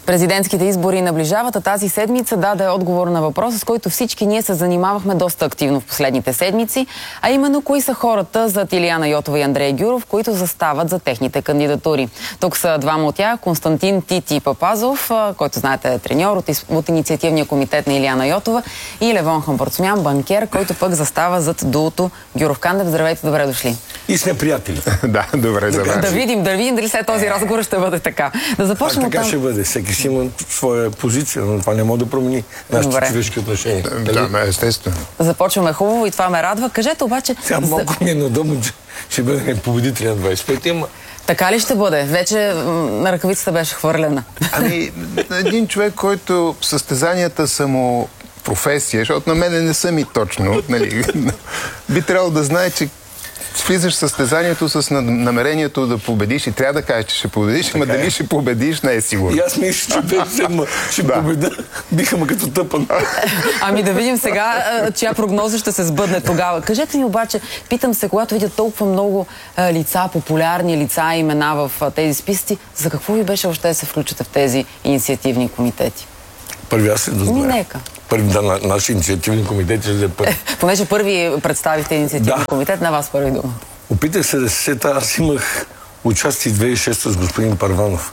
Президентските избори наближават, а тази седмица даде отговор на въпроса, с който всички ние се занимавахме доста активно в последните седмици, а именно кои са хората зад Илияна Йотова и Андрей Гюров, които застават за техните кандидатури. Тук са двама от тях: Константин Тити Папазов, който знаете е треньор от инициативния комитет на Илияна Йотова, и Левон Хампарцумян, банкер, който пък застава зад дуото Гюров-Кандев. Здравейте, добре дошли. И сме приятели. Да, добре за вас. Да видим дали след този разговор ще бъде така. Да започнем така ще бъде. Всеки си има своя позиция, но това не може да промени нашите човешки отношения. Да, естествено. Започваме хубаво и това ме радва. Кажете обаче... Сега малко ми е неудобно, че ще бъдем победители на 25, ама... Така ли ще бъде? Вече на ръкавицата беше хвърлена. Ами, един човек, който състезанията са му професия, защото на мене не са ми точно, нали, би трябвало да знае, че влизаш в състезанието с намерението да победиш и трябва да кажеш, че ще победиш, ама дали ще победиш, не е сигурно. И аз мисля, че ще победа. Биха ме като тъпан. Ами да видим сега, чия прогноза ще се сбъдне тогава. Кажете ми обаче, питам се, когато видят толкова много лица, популярни лица, имена в тези списъци, за какво ви беше още да се включите в тези инициативни комитети? Първи аз се дознае. Нека. Първи, да, наши инициативни комитети ще да е първи. Понеже първи представите инициативен комитет, на вас първи дума. Опитах се да се сета. Аз имах участие 2006 с господин Първанов.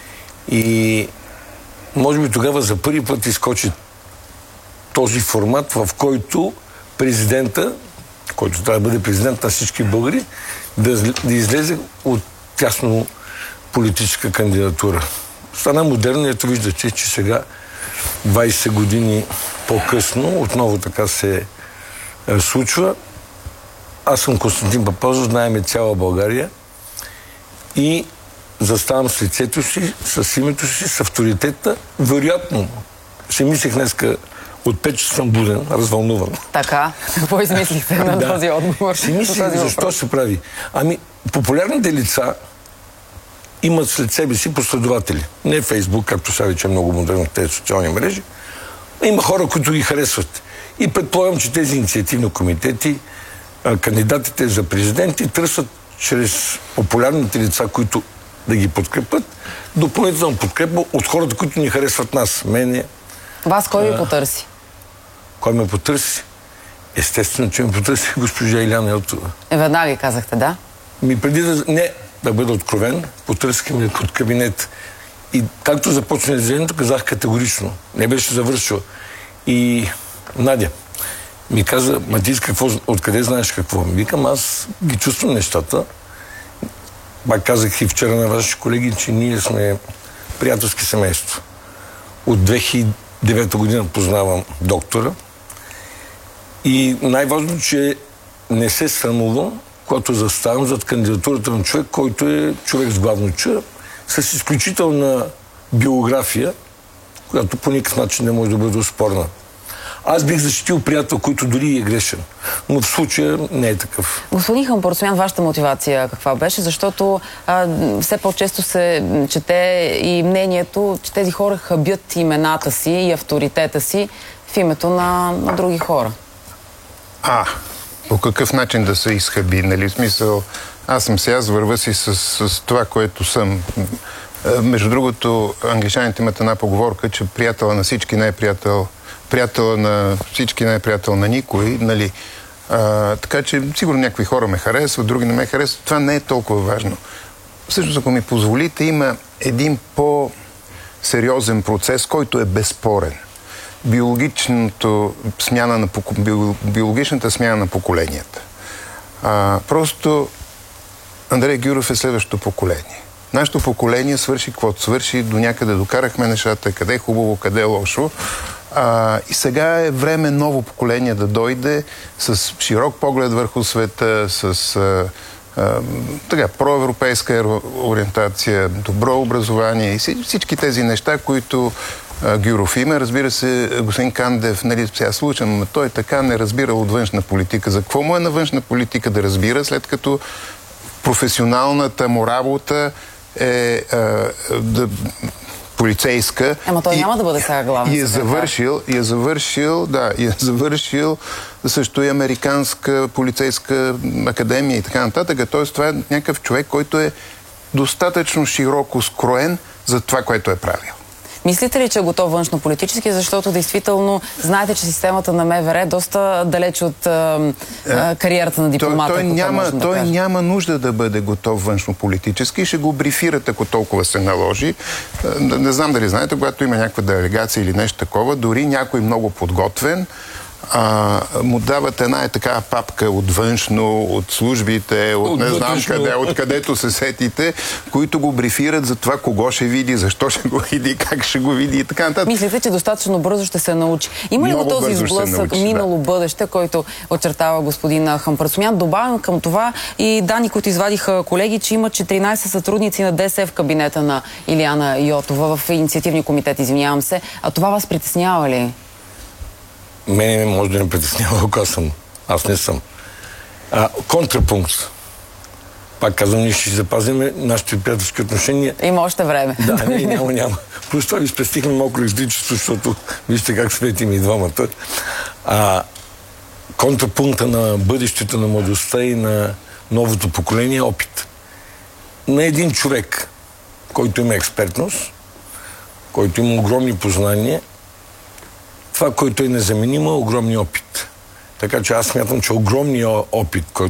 И може би тогава за първи път изкочи този формат, в който президента, който трябва да бъде президент на всички българи, да излезе от тясно политическа кандидатура. Стана модерно, ето виждате, че сега 20 години по-късно отново така се случва. Аз съм Константин Папазов, знаеме цяла България и заставам с лицето си, с името си, с авторитета. Вероятно, си мислех днеска от 5 часа съм буден, развълнуван. Така? Какво измислихте на този отговор? Си мислих защо се прави. Ами, популярните лица имат след себе си последователи. Не Фейсбук, както сега вече е много модерно тези социални мрежи. Има хора, които ги харесват. И предполагам, че тези инициативни комитети, кандидатите за президенти търсят чрез популярните лица, които да ги подкрепят, допълнително подкрепа от хората, които ни харесват нас. Мене. Вас кой ви потърси? Кой ме потърси? Естествено, че ме потърси госпожа Илияна Йотова. Веднага казахте, да? Преди да бъда откровен, потърсих ме от кабинет. И както започна изявлението, казах категорично. Не беше завършил. И Надя ми каза: Матис, откъде знаеш какво? Викам, аз ги чувствам нещата. Пак казах и вчера на вашите колеги, че ние сме приятелски семейство. От 2009 година познавам доктора. И най-важно, че не се срамувам, когато заставам зад кандидатурата на човек, който е човек с главно Ч, с изключителна биография, която по никакъв начин не може да бъде оспорна. Аз бих защитил приятел, който дори е грешен, но в случая не е такъв. Господин Хампарцумян, вашата мотивация каква беше? Защото все по-често се чете и мнението, че тези хора хабят имената си и авторитета си в името на други хора. По какъв начин да се изхаби, нали? В смисъл, аз съм сега, върва си с това, което съм. Между другото, англичаните имат една поговорка, че приятела на всички не е приятел, приятела на всички не е приятел на никой, нали? Така че сигурно някои хора ме харесват, други не ме харесват. Това не е толкова важно. Всъщност, ако ми позволите, има един по-сериозен процес, който е безспорен. Биологичната смяна на поколенията. Просто Андрей Гюров е следващото поколение. Нашето поколение свърши каквото свърши, до някъде докарахме нещата, къде е хубаво, къде е лошо. И сега е време ново поколение да дойде с широк поглед върху света, с проевропейска ориентация, добро образование и всички тези неща, които Гюров има. Разбира се, господин Кандев, нали, сега случайно, но той така не разбира от външна политика. За какво му е на външна политика да разбира, след като професионалната му работа е полицейска. Ама той няма да бъде сега главен секретар. И е завършил също и Американска полицейска академия и така нататък. Тоест това е някакъв човек, който е достатъчно широко скроен за това, което е правил. Мислите ли, че е готов външно-политически, защото действително знаете, че системата на МВР е доста далеч от кариерата на дипломата? Той няма нужда да бъде готов външно-политически, ще го брифират, ако толкова се наложи. Не знам дали знаете, когато има някаква делегация или нещо такова, дори някой много подготвен, му дават една такава папка от външно, от службите, от не знам къде, откъдето се сетите, които го брифират за това кого ще види, защо ще го види, как ще го види и така нататък. Мислите, че достатъчно бързо ще се научи? Има ли го този сблъсък минало-бъдеще, който очертава господин Хампарцумян? Добавям към това и данни, които извадиха колеги, че има 14 сътрудници на ДС в кабинета на Илияна Йотова, в инициативния комитет, извинявам се. А това вас притеснява ли? Мене може да не притеснява, ако аз не съм. Контрапункт. Пак казвам, ние ще запазим нашите приятелски отношения. Има още време. Да, няма. Плюс това ви спестихме малко електричество, защото вижте как светим и двамата. Контрапункта на бъдещето на младостта и на новото поколение е опит. На един човек, който има експертност, който има огромни познания, това, което е незаменимо, е огромния опит. Така че аз смятам, че огромният опит, който